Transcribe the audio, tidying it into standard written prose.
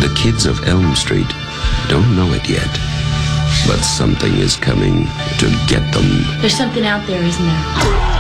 The kids of Elm Street don't know it yet, but something is coming to get them. There's something out there, isn't there?